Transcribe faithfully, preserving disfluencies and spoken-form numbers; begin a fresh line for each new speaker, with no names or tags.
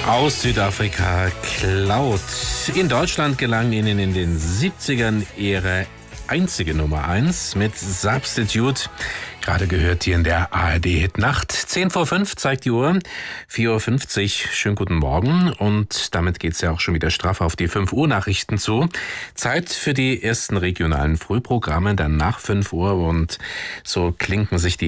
Aus Südafrika, Cloud. In Deutschland gelang ihnen in den siebzigern ihre einzige Nummer eins mit Substitute. Gerade gehört hier in der A R D-Hit Nacht. zehn vor fünf zeigt die Uhr. vier Uhr fünfzig. Schönen guten Morgen. Und damit geht's ja auch schon wieder straff auf die fünf Uhr Nachrichten zu. Zeit für die ersten regionalen Frühprogramme, dann nach fünf Uhr. Und so klinken sich die